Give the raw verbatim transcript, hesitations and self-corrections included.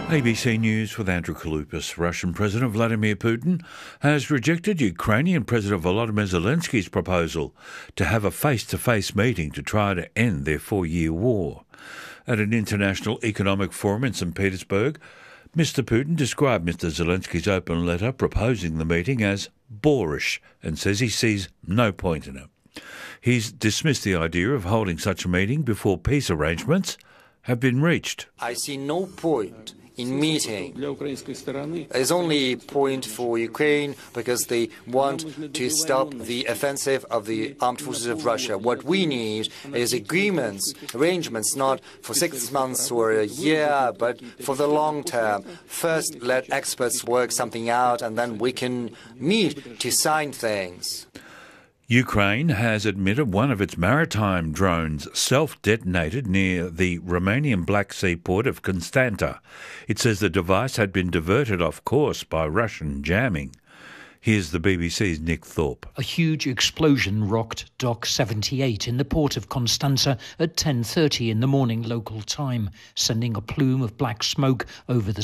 A B C News with Andrew Kaloupas. Russian President Vladimir Putin has rejected Ukrainian President Volodymyr Zelensky's proposal to have a face-to-face meeting to try to end their four-year war. At an international economic forum in Saint Petersburg, Mister Putin described Mister Zelensky's open letter proposing the meeting as boorish and says he sees no point in it. He's dismissed the idea of holding such a meeting before peace arrangements have been reached. I see no point in meeting. There's only a point for Ukraine because they want to stop the offensive of the armed forces of Russia. What we need is agreements, arrangements, not for six months or a year, but for the long term. First, let experts work something out, and then we can meet to sign things. Ukraine has admitted one of its maritime drones self-detonated near the Romanian Black Sea port of Constanta. It says the device had been diverted off course by Russian jamming. Here's the B B C's Nick Thorpe. A huge explosion rocked Dock seventy-eight in the port of Constanța at ten thirty in the morning local time, sending a plume of black smoke over the